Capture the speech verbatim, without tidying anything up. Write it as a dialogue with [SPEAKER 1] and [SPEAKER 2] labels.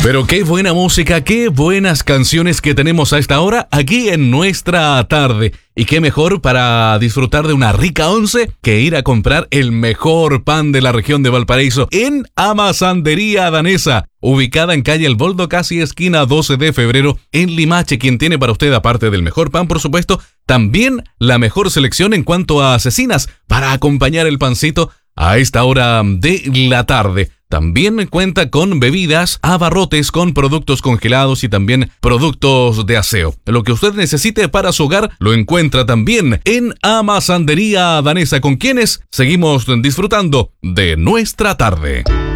[SPEAKER 1] Pero qué buena música, qué buenas canciones que tenemos a esta hora aquí en nuestra tarde. Y qué mejor para disfrutar de una rica once que ir a comprar el mejor pan de la región de Valparaíso en Amasandería Danesa, ubicada en calle El Boldo, casi esquina doce de febrero en Limache, quien tiene para usted, aparte del mejor pan, por supuesto, también la mejor selección en cuanto a cecinas para acompañar el pancito a esta hora de la tarde. También cuenta con bebidas, abarrotes con productos congelados y también productos de aseo. Lo que usted necesite para su hogar lo encuentra también en Amasandería Danesa, con quienes seguimos disfrutando de nuestra tarde.